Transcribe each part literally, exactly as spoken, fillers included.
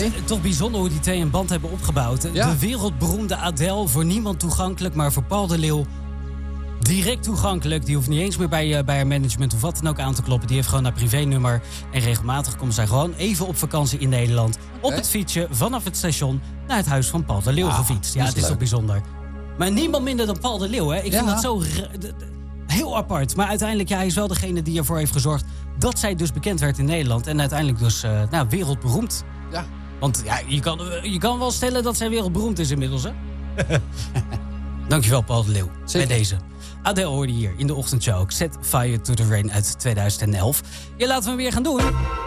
is toch bijzonder hoe die twee een band hebben opgebouwd. Ja. De wereldberoemde Adele, voor niemand toegankelijk, maar voor Paul de Leeuw direct toegankelijk. Die hoeft niet eens meer bij, uh, bij haar management of wat dan ook aan te kloppen. Die heeft gewoon haar privénummer. En regelmatig komt zij gewoon even op vakantie in Nederland. Okay. Op het fietsje vanaf het station naar het huis van Paul de Leeuw ah, gefietst. Ja, het is leuk. Toch bijzonder. Maar niemand minder dan Paul de Leeuw, hè? Ik ja. vind dat zo r- d- d- heel apart. Maar uiteindelijk, ja, hij is wel degene die ervoor heeft gezorgd dat zij dus bekend werd in Nederland. En uiteindelijk dus uh, nou, wereldberoemd. Ja. Want ja, je kan, je kan wel stellen dat zij wereldberoemd is inmiddels, hè? Dankjewel, Paul de Leeuw. Zeker. Bij deze. Adele hoorde hier in de ochtendshow ook. Set Fire to the Rain uit tweeduizend elf. Ja, laten we hem weer gaan doen.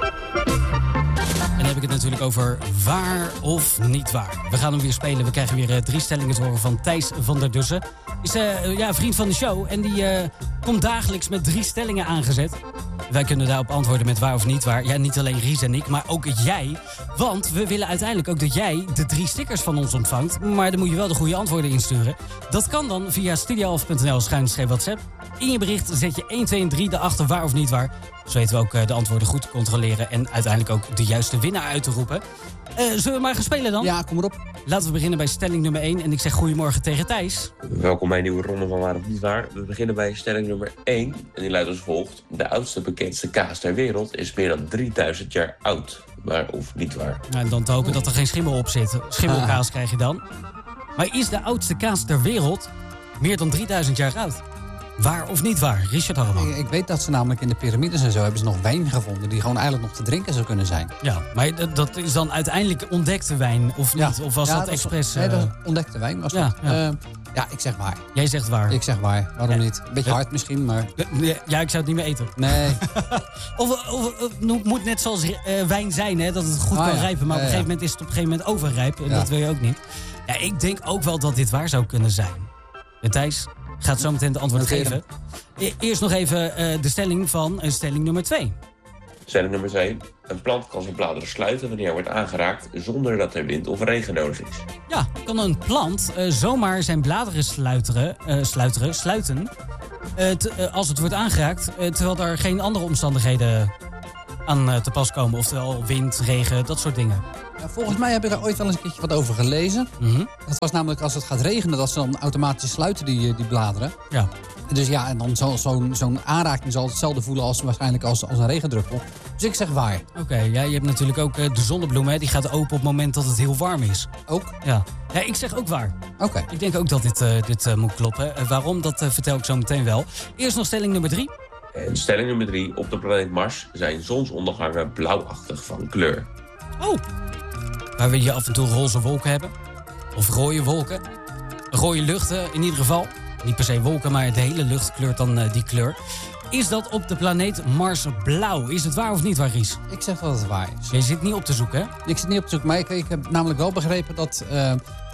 En dan heb ik het natuurlijk over waar of niet waar. We gaan hem weer spelen. We krijgen weer uh, drie stellingen te horen van Thijs van der Dussen. Is uh, ja, een vriend van de show. En die uh, komt dagelijks met drie stellingen aangezet. Wij kunnen daarop antwoorden met waar of niet waar. Ja, niet alleen Ries en ik, maar ook jij. Want we willen uiteindelijk ook dat jij de drie stickers van ons ontvangt. Maar dan moet je wel de goede antwoorden insturen. Dat kan dan via studio elf punt n l schuinstreep WhatsApp. In je bericht zet je een, twee en drie erachter waar of niet waar. Zo weten we ook uh, de antwoorden goed te controleren. En uiteindelijk ook de juiste winnaar uit te roepen. Uh, zullen we maar gaan spelen dan? Ja, kom erop. Laten we beginnen bij stelling nummer één. En ik zeg goedemorgen tegen Thijs. Welkom bij een nieuwe ronde van waar of niet waar. We beginnen bij stelling nummer één. En die luidt als volgt. De oudste bekendste kaas ter wereld is meer dan drieduizend jaar oud. Waar of niet waar? Nou, en dan te hopen dat er geen schimmel op zit. Schimmelkaas ah. krijg je dan. Maar is de oudste kaas ter wereld meer dan drieduizend jaar oud? Waar of niet waar? Richard Harman. Ik, ik weet dat ze namelijk in de piramides en zo hebben ze nog wijn gevonden die gewoon eigenlijk nog te drinken zou kunnen zijn. Ja, maar dat, dat is dan uiteindelijk ontdekte wijn of niet? Ja. Of was ja, dat, dat expres? Nee, dat ontdekte wijn was ja, dat. Ja. Uh, ja, ik zeg waar. Jij zegt waar. Ik zeg waar. Waarom ja. niet? Een beetje ja. hard misschien, maar... Ja, ik zou het niet meer eten. Nee. of, of het moet net zoals uh, wijn zijn, hè, dat het goed ah, kan ja. rijpen. Maar ja, op een gegeven moment is het op een gegeven moment overrijp. En ja. dat wil je ook niet. Ja, ik denk ook wel dat dit waar zou kunnen zijn. En Thijs gaat zo meteen de antwoord geven. Eerst nog even uh, de stelling van uh, stelling nummer twee. Stelling nummer twee. Een plant kan zijn bladeren sluiten wanneer hij wordt aangeraakt zonder dat er wind of regen nodig is. Ja, kan een plant uh, zomaar zijn bladeren sluiteren, uh, sluiteren, sluiten uh, t, uh, als het wordt aangeraakt, uh, terwijl er geen andere omstandigheden aan uh, te pas komen. Oftewel wind, regen, dat soort dingen. Ja, volgens mij heb ik er ooit wel eens een keertje wat over gelezen. Mm-hmm. Dat was namelijk als het gaat regenen, dat ze dan automatisch sluiten die, die bladeren. Ja. Dus ja, en dan zal zo'n, zo'n aanraking zal hetzelfde voelen als waarschijnlijk als, als een regendruppel. Dus ik zeg waar. Oké, okay, ja, je hebt natuurlijk ook uh, de zonnebloem, hè, die gaat open op het moment dat het heel warm is. Ook? Ja, ja ik zeg ook waar. Oké. Okay. Ik denk ook dat dit, uh, dit uh, moet kloppen. Uh, waarom, dat uh, vertel ik zo meteen wel. Eerst nog stelling nummer drie. En stelling nummer drie. Op de planeet Mars zijn zonsondergangen blauwachtig van kleur. Oh. Waar we hier af en toe roze wolken hebben. Of rode wolken. Rode luchten in ieder geval. Niet per se wolken, maar de hele lucht kleurt dan uh, die kleur. Is dat op de planeet Mars blauw? Is het waar of niet waar, Ries? Ik zeg dat het waar is. Je zit niet op te zoeken, hè? Ik zit niet op te zoeken, maar ik, ik heb namelijk wel begrepen dat uh,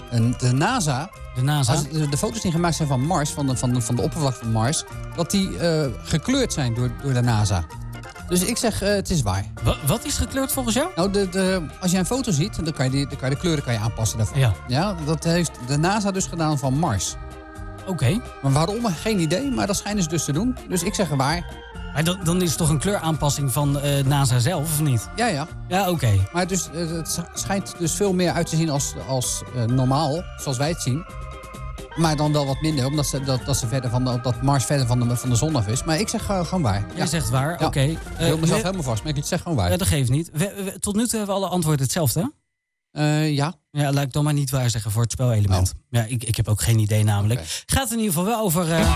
de NASA... De NASA? Als de, de foto's die gemaakt zijn van Mars, van de, van de, van de oppervlakte van Mars... dat die uh, gekleurd zijn door, door de NASA. Dus ik zeg, uh, het is waar. Wat, wat is gekleurd volgens jou? Nou, de, de, als jij een foto ziet, dan kan je, die, dan kan je de kleuren kan je aanpassen daarvan. Ja. Ja, dat heeft de NASA dus gedaan van Mars. Oké. Okay. Maar waarom? Geen idee, maar dat schijnen ze dus te doen. Dus ik zeg er waar. Maar dan, dan is het toch een kleuraanpassing van uh, NASA zelf, of niet? Ja, ja. Ja, oké. Okay. Maar dus, uh, het schijnt dus veel meer uit te zien als, als uh, normaal, zoals wij het zien. Maar dan wel wat minder, omdat ze, dat, dat, ze verder van de, dat Mars verder van de, van de zon af is. Maar ik zeg uh, gewoon waar. Jij ja. zegt waar, oké. Okay. Uh, ik wil mezelf we... helemaal vast, maar ik zeg gewoon waar. Ja, dat geeft niet. We, we, tot nu toe hebben we alle antwoorden hetzelfde, Uh, ja. Ja, laat ik dan maar niet waar zeggen voor het spelelement. Oh. Ja, ik, ik heb ook geen idee namelijk. Okay. Gaat in ieder geval wel over, uh,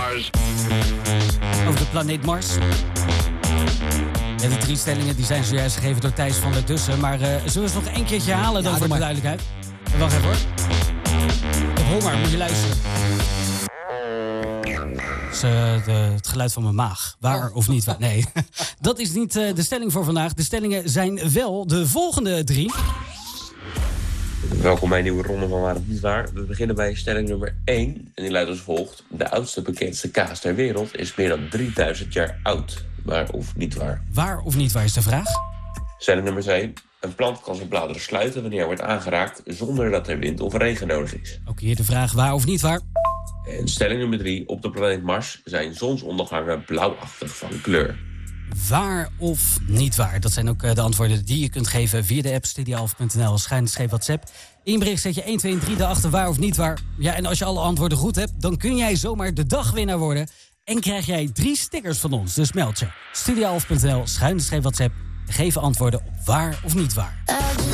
over de planeet Mars. Ja, de drie stellingen die zijn zojuist gegeven door Thijs van der Dussen. Maar uh, zullen we het nog één keertje halen dan ja, voor de duidelijkheid? Wacht even hoor. Ik heb honger, moet je luisteren. Dat is uh, de, het geluid van mijn maag. Waar of niet waar? Nee, dat is niet uh, de stelling voor vandaag. De stellingen zijn wel de volgende drie. Welkom bij een nieuwe ronde van waar of niet waar. We beginnen bij stelling nummer één. En die luidt als volgt. De oudste bekendste kaas ter wereld is meer dan drieduizend jaar oud. Waar of niet waar? Waar of niet waar is de vraag? Stelling nummer twee. Een plant kan zijn bladeren sluiten wanneer hij wordt aangeraakt zonder dat er wind of regen nodig is. Ook hier de vraag waar of niet waar? En stelling nummer drie. Op de planeet Mars zijn zonsondergangen blauwachtig van kleur. waar of niet waar. Dat zijn ook uh, de antwoorden die je kunt geven via de app studio elf punt n l schuine streep WhatsApp. In bericht zet je één, twee en drie daarachter waar of niet waar. Ja, en als je alle antwoorden goed hebt, dan kun jij zomaar de dagwinnaar worden. En krijg jij drie stickers van ons. Dus meld je studio elf punt n l schuine streep WhatsApp. Geef antwoorden op waar of niet waar.